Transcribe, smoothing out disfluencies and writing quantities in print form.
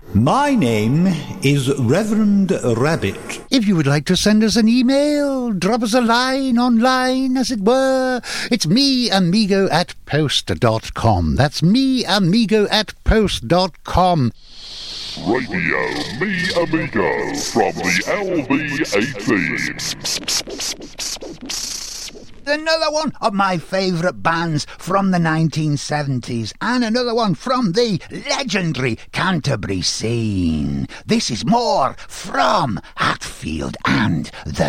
My name is Reverend Rabbit. If you would like to send us an email, drop us a line online, as it were, it's meamigo@post.com. That's meamigo@post.com. Radio Me Amigo from the LB18. Another one of my favourite bands from the 1970s, and another one from the legendary Canterbury scene. This is more from Hatfield and the